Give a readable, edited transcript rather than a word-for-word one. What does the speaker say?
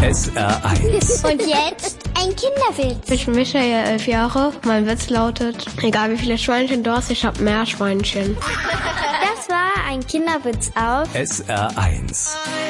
SR1. Und jetzt ein Kinderwitz. Ich bin Michael, 11 Jahre. Mein Witz lautet, egal wie viele Schweinchen du hast, ich hab mehr Schweinchen. Das war ein Kinderwitz auf SR1.